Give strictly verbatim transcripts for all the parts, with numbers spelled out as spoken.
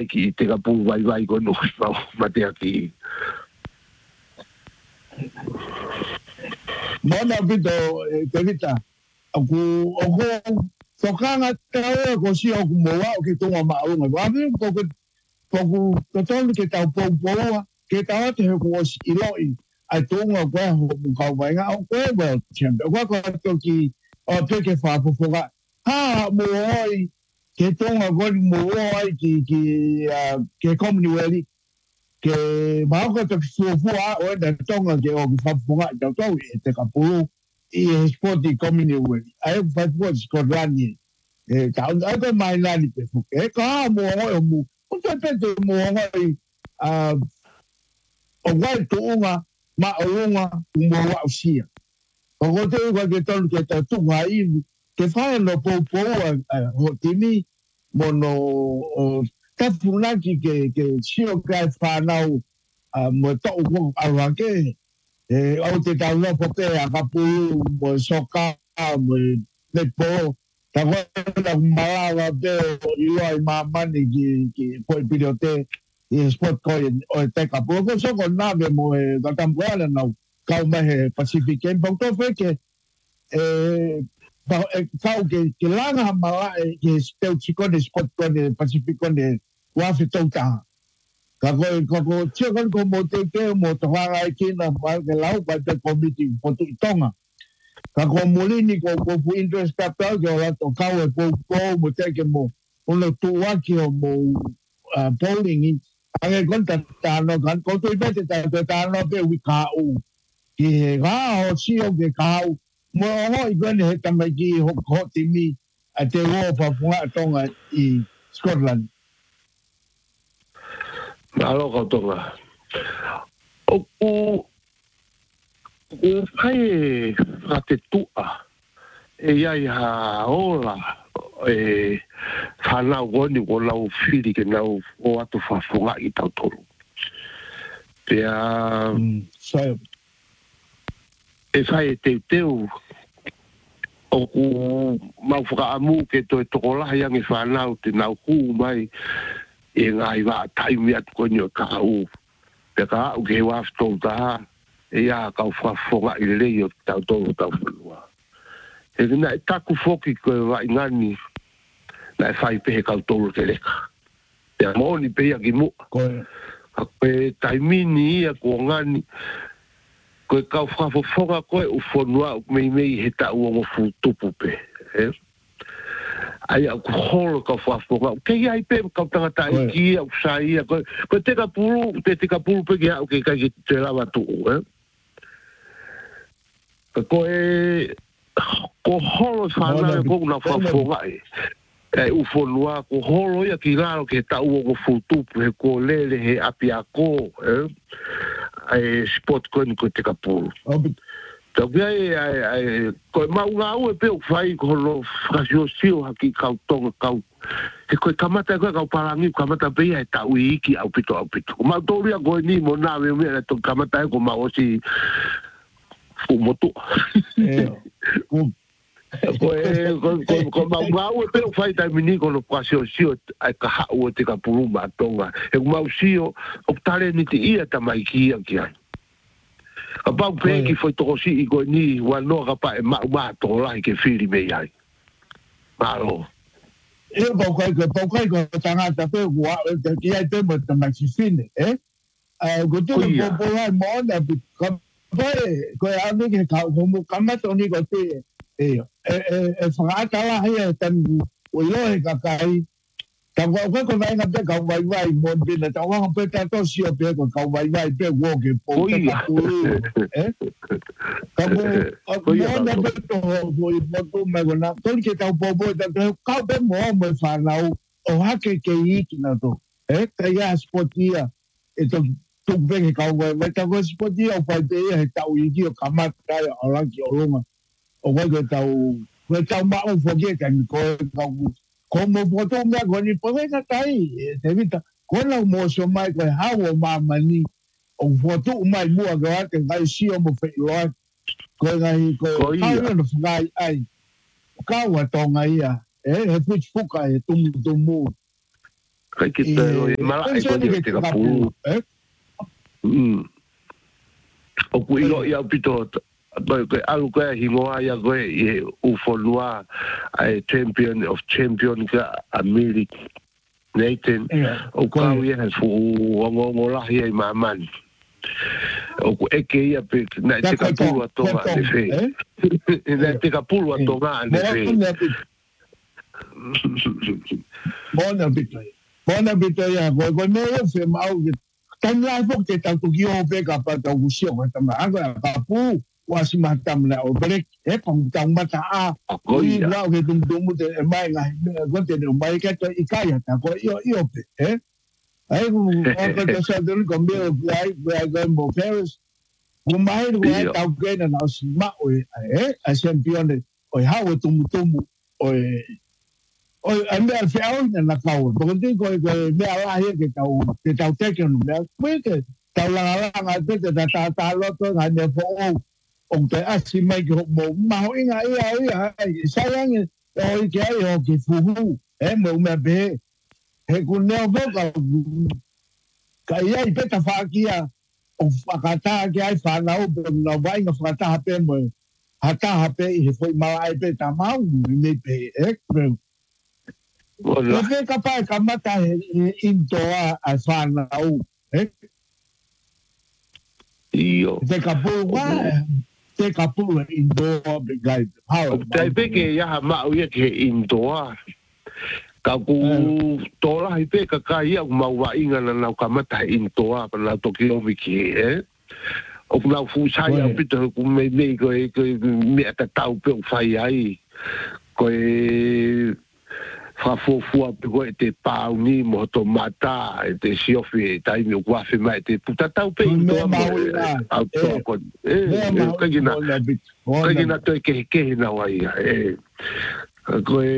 ki te ka pu vai vai ko no ma ma te aki Mona pito te vita aku aku sokanga tae ko si aku moa o ke tonga maunga wa vi ko ko ko ko tonu ke tau po po ke tau te ko si iloi ai tonga ko ho ka wa nga o ko wa champ ko ko to ki o pe ke fa po po ha mo oi ke tonga ko mo oi ki ki ke komni weli ke mau ko te fu fu a o da tonga ke o fa po ga da to te ka pu i sport di komni weli ai fa po Scotland e ka ai ko mai la ni pe fu e ka mo o mo o te pe te mo o a o wai to unga ma o unga mo wa sia o ko te ko ke ton ke ta tu ai ke fa no po po o timi mo no ta funaki ke ke sio ka fa nau mo to ko a ke e o te ta no po pe a ka pu mo soka mo le po ta ko la mala de yo ai mama ni ki ki po pilote e sport ko o te ka po ko so ko na be mo e ka tambuela no ka me Pacific en po to fe ke e pa ka ke ke langa mala ke spel chico de sport ko de Pacific ko de wa fe to ta ka ko ko ko che ko ko mo te ke mo to ha ai ki na pa ke lau pa te committee po tu tonga ka ko mo ni ko ko fu interest ka pa ke la to ka we po po mo te ke mo uno tu wa ki o mo polling age kon ta ta no kan ko tu pe ta ta no pe wi ka u ki ga o si o ke ka u mo ho i ko ne ta mai ki ho ho ti mi a te wo pa fu tonga i Scotland. Malo ko tonga. O o o pai fa te tua. E ia ha ola e fa na woni ko la o fili ke na o atu fa funga i tau tolu. Pea so e fai te teu o ku mau fuka amu ke to to la yang e fa na o te na ku mai e ngai va tai mi at ko nyo ka u te ka u ke wa sto ta e ya ka fa funga i le yo tau tolu tau fulua. E na ta ku foki ko va ngani na fai pe ka tolu te leka. Te mo ni pe ya ki mu. ko Pe taimini ia ko ngani ko ka fa fo foga ko u fonua me me he ta u ngo fu tupu pe e ai ku holo ka fa foga ke ai pe ka tanga ta ki u sai ko ko te ka pulu te te ka pulu pe ke ke ka ki te lava tu e ko e ko holo fa na ko na fa foga e e u fonua ko holo ia ki laro ke ta u ngo fu tupu he ko lele he apia ko e ai sport ko ni ko te kapulu. Tau kia e ai ko ma unga au e pe o fai ko lo frasio sio haki kau tonga kau. He koe kamata koe kau parangi kamata pe e tau i iki au pito au pito. Ma toria koe ni mo na me me to kamata e ko ma osi fumotu. Ko e ko ko ma unga au e pe o fai tai mini ko lo frasio sio ai ka hau te kapulu ma tonga. E ma usio o tale ni te ia tamai ki ia ki ai. A pau pe ki foi toko si i koe ni wa no ka pa e ma ma to lai ke fili me ai. Malo. e pau kai ko pau kai ko tanga ta pe wa te ki ai te mo ta mai si fine e a go tu ko po la mo na bi ka pe ko a ni ke ka ko mo ka ma to ni ko te e e e fa ta la he tan o lo e ka kai ta ko ko ko vai na pe ka vai vai mo bi na ta wa pe ta to si o pe ko ka vai vai pe wo ke po ta ka po e ka mo mo na pe to mo i mo to me na to ke ta po po ta ka pe mo mo fa na o ha ke ke i ki na to e ka ya sportia e to tu ve ka vai vai ta ko sportia o pa te e ta u i ki o ka ma ta o la ki o longa o wa ke ta u ko ta ma o fo ke ka ko ka como botou me agora e pode estar aí te vita quando o moço mais que hawo mamani o voto mais mo agora que vai se o mo fe lo ko ngai ko ka no ngai ai ka wa tonga ia e e fu fuka e tum tum mo Kai ki te o e mala e koe te ka pulu. O ku ilo i au pito, koe alu koe hingoa ia koe i ufonua ai champion of champion ka Amiri Nathan. O kau ia he fu ongo lahi ai mamani. O ku eke ia pe, nai te ka pulu atonga ane fe. Nai te ka pulu atonga ane fe. Bona pito. Bona pito ia, koe koe mea fe mau ki. Tanya fok te tau tuki o pe ka pa tau kusio koe tama. Ako ya ka pu, wasi matam na o brek. E pang tau mata a. Kui wau ke tung tungu te e mai ngai. Koe te ne mai kato ikaya ta koe io io pe. Eh? Ai ku ako te sa tunu kombio kuai kuai koe mo Paris. Kumai kuai tau kena na o si ma oe. Eh? A champione. Oe hawa tumu tumu. Oe... Oi, a mea whiau ina na kau. Poko ti koe koe mea lahi ke tau, ke tau teke anu mea. Koe ke tau langa langa te te ta ta ta loto ngai mea po o. O te asi mai ki hok mo. Maho inga ia ia. Sayangi, o i ke ai o ke fuhu. E mo mea pehe. He ku neo voka. Ka ia i peta whaakia. O whakataha ke ai whanau. Na wainga whakataha pe mo. Hataha pe i he whoi mala ai pe ta mau. Nei pe e. Kreu. E fe kapai ka mata he intoa a whanau. Iyo. Te kapu wa, te kapu he intoa be gai. Tai peke iaha mau ia ke intoa. Ka ku tola hi pe ka kai ia mau wa inga na nau ka mata he intoa pa nau toki o wiki e. O ku nau fusai au pita ku mei mei koe mea ta tau pe o whai ai. Koe... Whafofua pe koe te pauni mo to mata e te siofi e taimi o kwafe mai te putatau pe intoa mo au toa kon. E, kai gina, kai gina toi kehe kehe na wai. E, koe,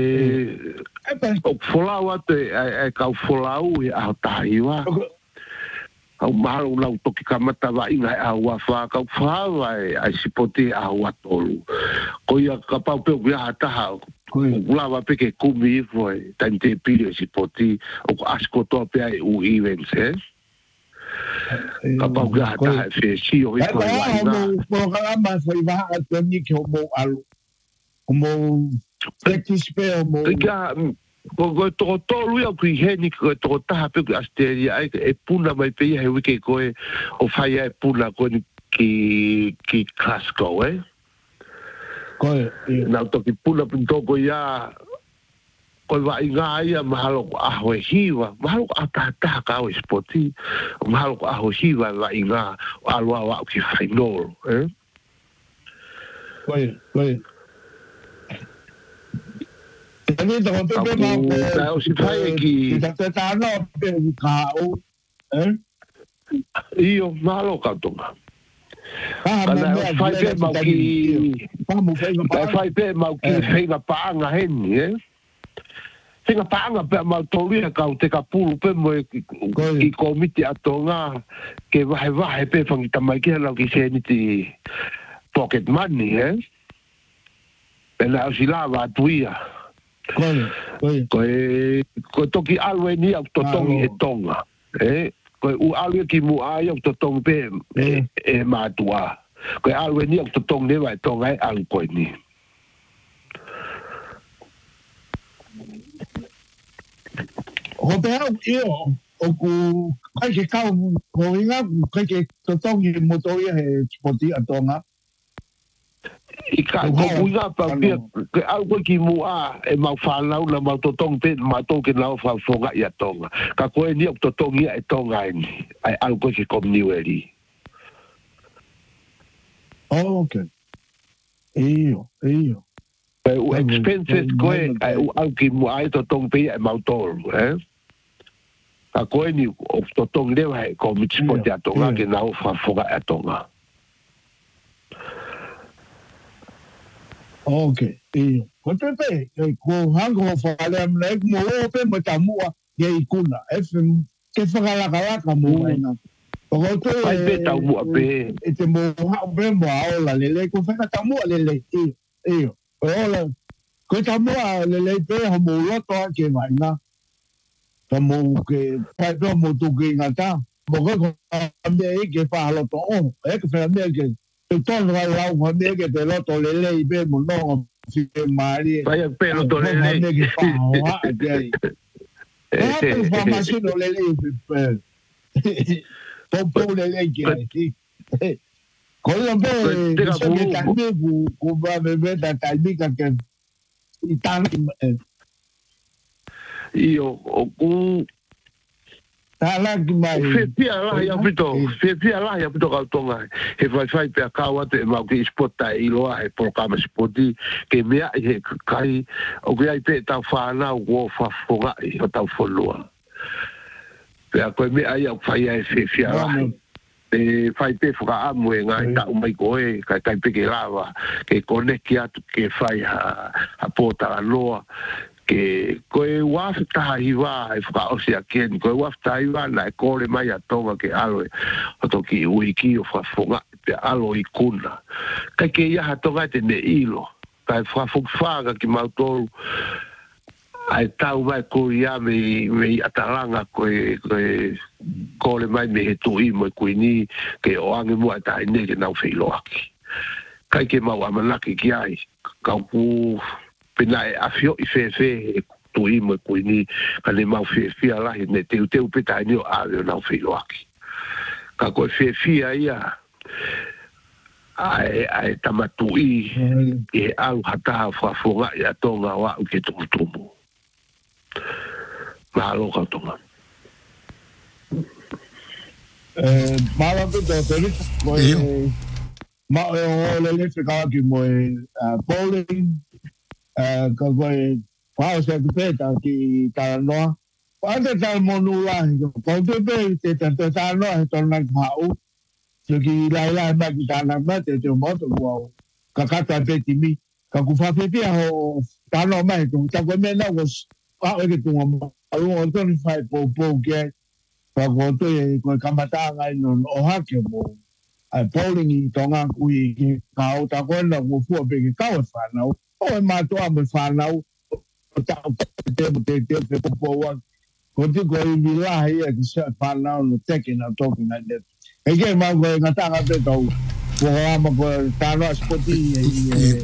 o folau ate, e kau folau e aho tahiwa. Au mahalo lau toki kamata wa inga e ahu wawha, kau whawa e ai sipoti ahu watolu. Ko ia ka pau peo kia hataha, ulawa peke kumi ifo e, tani te pili e sipoti, o ko asko toa pia e u events, eh? Ka pau kia hataha e whee si o hiko e wainga. Mo kalama whai waha atua ni ki o mo alu. O mo practice pe o mo... Ko ko to to lu ya ku heni ko to ta pe ku asteria ai e puna mai pe he wiki ko o fai e puna ko ki ki Costco eh ko na to ki puna pinto ko ya ko va inga ia mahalo a ho hiwa mahalo a ta ta ka o spoti mahalo a ho hiwa va inga alu wa ki final eh ko ko Ini tak apa apa mau. Tahu si saya ki. Kita tak tahu apa kau. Eh? Iyo malo kau tu. Ah, mas fai pe mau ki. Vamos fai pa. Fai pe mau ki fai pa anga hen, eh? Fai pa anga pe mau tolia kau te kapulu pe mo ki komiti atonga ke vai vai pe fang tamai ki lau ki se ni ti pocket money, eh? Ela usilava tuia. Koe, koe. Koe, koe toki alwe ni au totongi e tonga. Eh? Koe u alwe ki mu ai au totongi pe e, e mātua. Koe alwe ni au totongi newa e tonga e alu koe ni. Ko pe au io, o ku kai ke kau ko inga, kai ke totongi motoia he spoti a tonga. I ka ko uga pa pia ke algo ki mu a e mau whanau na mau totong pe mau toke nao whawhonga i a tonga. Ka koe ni ok totongi e tonga e ni. Ai algo ki kom niweri. Oh, ok. Iyo, iyo. E u expenses koe ai u au ki mu a e totong pe e mau toru, eh? Ka koe ni ok totong lewa e kom mitspoti a tonga ke nao whawhonga e a tonga. Okay, iyo. Ko te pe, ko hango whale am nek mo o pe mo tamua ye ikuna. E ke whakalaka mo waina. Ko te Pai pe tau mua pe. E te mo hao pe mo aola lele, ko whaka tamua lele. Iyo, iyo. Ola, ko tamua lele pe ho mo loto a ke waina. Kamu ke pai to mo tu ke ngata. Mo ko me ke pa lo to o. E ke fa me ke. Te ton wa la wa me ke te lo to le le be mo no si mari. Vaya pelo to le le. Me ke pa wa ke. E pe fa ma si no le le pe. Po po le le ke. Ko lo be se ke ta me ku ku ba me be ta ta mi ka ke. Itan io o ku tala ki mai fe pia la ya pito fe pia la ya pito ka tonga he fai fai pe ka wa te ma ki spota i lo ai por ka ma spoti ke mea he kai o ki ai pe ta fa na wo fa fonga i o ta folua pe ko me ai au fai ai fe pia la e fai pe fuka amu e ngai ta umai koe kai kai pe ke lava ke koneki atu ke fai ha ha pota la loa ke koe wafta hiwa e fuka osi a ken koe wafta hiwa na e kore mai a tonga ke aloe o toki uiki o whafonga pe alo i kuna kai ke ia ha tonga te ne ilo kai whafukfaga ki mautoru ai tau mai ko ia me me atalanga ko ko ko le mai me tu i mo ko ni ke o ange mo ta ne ke na fe lo aki kai ke mau amana ki ki ai ka ku pena a fio i fe fe tu i mo ko ni ka le mau fe fe ala ne te te u peta ni o a na fe lo aki ka ko fe fe ia ai ai tamatu i e au hata fa fonga ia tonga wa ke tu tu malo ka tonga eh malo que te te ma o le le ka ki mo bowling eh ka ko pa se te peta ki ta no pa te ta mo nu la ko te pe te te te ta no to na ma u se ki la la ma ki ta na ma te te mo to mo ka ka ta pe ti mi ka ku fa pe pia ho ta no ma to ta ko me na was pa e ke tu mo alu o to ni fai po po ke pa ko to e ko kamata ngai no o ha ke mo ai bowling i tonga ku i ka o ta ko na mo fu pe ke ka o fa na o ma to a mo fa na o ta te te te te po po wa ko ti ko i mi la hi e ke fa na no te ke na to na de e ke ma ko na ta ga te to ko ma ko ta no spoti e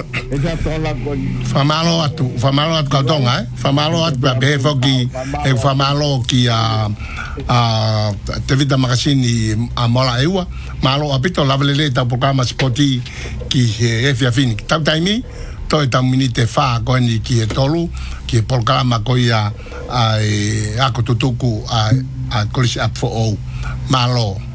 Famalo atu, famalo atu kautonga, eh? Famalo atu pa behefa ki, e famalo ki a, a, te vita makasini a mola eua, malo apito lavalele tau programa spoti ki he efia fini. Tau taimi, toi tau minite wha koe ni ki he tolu, ki he programa koe a, a, a, ako tutuku a, a kolisi apfo ou, malo.